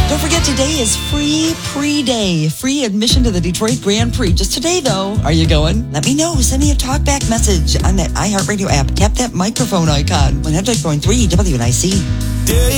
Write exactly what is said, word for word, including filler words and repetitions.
Don't forget, today is free pre-day. Free admission to the Detroit Grand Prix. Just today, though. Are you going? Let me know. Send me a talkback message on that iHeartRadio app. Tap that microphone icon. one hundred point three W N I C.